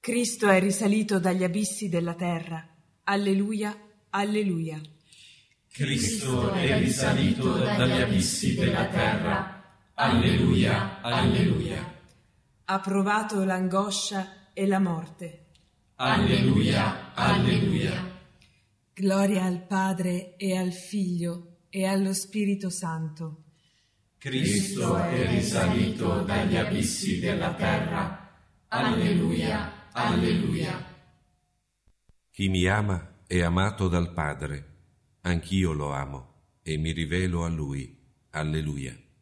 Cristo è risalito dagli abissi della terra. Alleluia, alleluia. Cristo è risalito dagli abissi della terra. Alleluia, alleluia. Ha provato l'angoscia e la morte. Alleluia, alleluia. Gloria al Padre e al Figlio e allo Spirito Santo. Cristo è risalito dagli abissi della terra. Alleluia, alleluia. Chi mi ama è amato dal Padre, anch'io lo amo e mi rivelo a Lui. Alleluia.